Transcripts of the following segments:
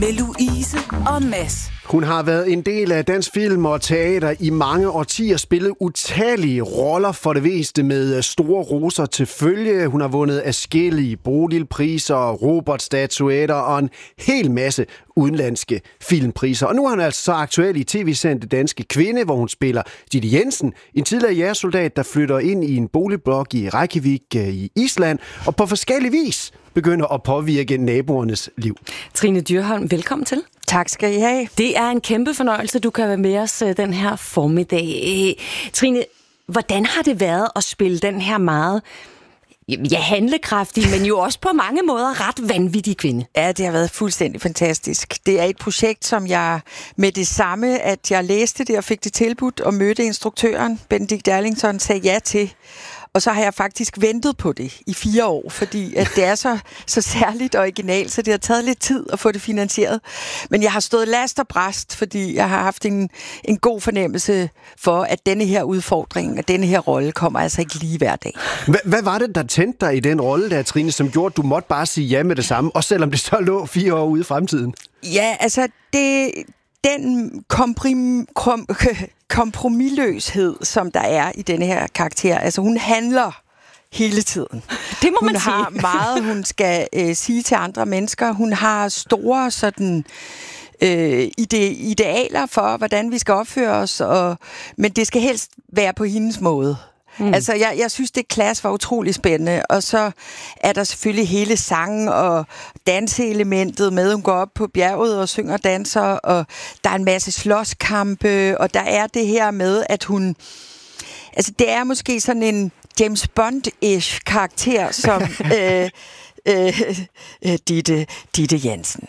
med Louise og Mads. Hun har været en del af dansk film og teater i mange årtier, spillet utallige roller for det meste med store roser til følge. Hun har vundet adskillige Bodilpriser, Robert-statuetter og en hel masse udenlandske filmpriser. Og nu er hun altså så aktuel i tv-sendte Danske Kvinde, hvor hun spiller Ditte Jensen, en tidligere jægersoldat, der flytter ind i en boligblok i Reykjavik i Island, og på forskellig vis begynder at påvirke naboernes liv. Trine Dyrholm, velkommen til. Tak skal I have. Det er en kæmpe fornøjelse, du kan være med os den her formiddag. Trine, hvordan har det været at spille den her meget handlekraftige, men jo også på mange måder ret vanvittige kvinde? Ja, det har været fuldstændig fantastisk. Det er et projekt, som jeg med det samme, at jeg læste det og fik det tilbudt og mødte instruktøren, Benedikt Erlingsson, sagde ja til. Og så har jeg faktisk ventet på det i 4 år, fordi at det er så særligt originalt, så det har taget lidt tid at få det finansieret. Men jeg har stået last og brast, fordi jeg har haft en god fornemmelse for, at denne her udfordring og denne her rolle kommer altså ikke lige hver dag. Hvad var det, der tændte dig i den rolle der, Trine, som gjorde, at du måtte bare sige ja med det samme, også selvom det så lå 4 år ude i fremtiden? Ja, altså den kompromisløshed, som der er i denne her karakter. Altså, hun handler hele tiden. Det må man sige. Hun har meget, hun skal sige til andre mennesker. Hun har store sådan idealer for, hvordan vi skal opføre os, men det skal helst være på hendes måde. Altså, jeg synes, det klasse var utrolig spændende, og så er der selvfølgelig hele sangen og danseelementet med, hun går op på bjerget og synger og danser, og der er en masse slåskampe, og der er det her med, at hun... Altså, det er måske sådan en James Bond-ish karakter, som... Ditte Jensen.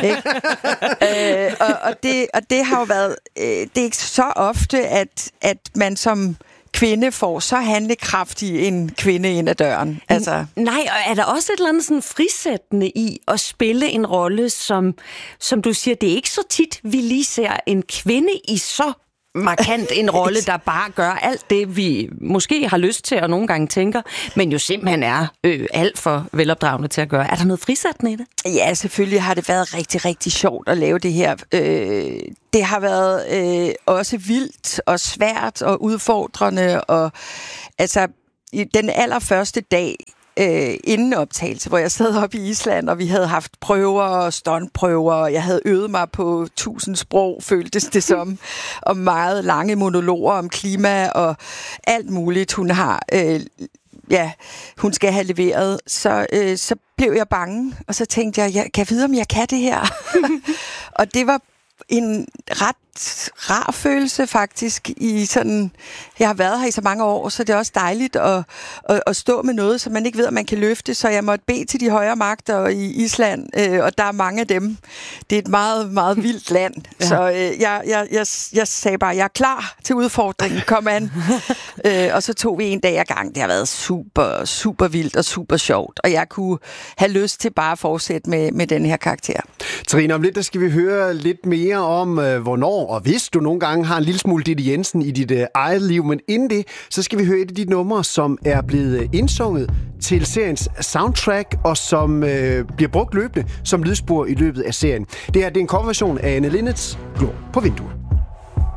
Og det har jo været... det er ikke så ofte, at man som kvinde får så handlekraftig en kvinde ind ad døren. Altså. Nej, og er der også et eller andet sådan frisættende i at spille en rolle, som du siger, det er ikke så tit, vi lige ser en kvinde i så markant en rolle, der bare gør alt det, vi måske har lyst til og nogle gange tænker, men jo simpelthen er alt for velopdragende til at gøre. Er der noget frisættende i det? Ja, selvfølgelig har det været rigtig, rigtig sjovt at lave det her. Det har været også vildt og svært og udfordrende, og altså den allerførste dag inden optagelse, hvor jeg sad oppe i Island, og vi havde haft prøver og stuntprøver, og jeg havde øvet mig på 1000 sprog, føltes det som, og meget lange monologer om klima og alt muligt, hun har, hun skal have leveret. Så blev jeg bange, og så tænkte jeg kan jeg vide, om jeg kan det her? Og det var en ret rar følelse faktisk i sådan, jeg har været her i så mange år, så det er også dejligt at stå med noget, som man ikke ved, om man kan løfte, så jeg måtte bede til de højere magter i Island, og der er mange af dem. Det er et meget, meget vildt land, ja. Så jeg sagde bare, jeg er klar til udfordringen, kom an. Og så tog vi en dag ad gang. Det har været super, super vildt og super sjovt, og jeg kunne have lyst til bare at fortsætte med den her karakter. Trine, om lidt, der skal vi høre lidt mere om, hvornår og hvis du nogle gange har en lille smule Ditte Jensen i dit eget liv. Men inden det, så skal vi høre et af de numre, som er blevet indsunget til seriens soundtrack, og som bliver brugt løbende som lydspor i løbet af serien. Det er en coverversion af Anne Linnets Glor på vinduet.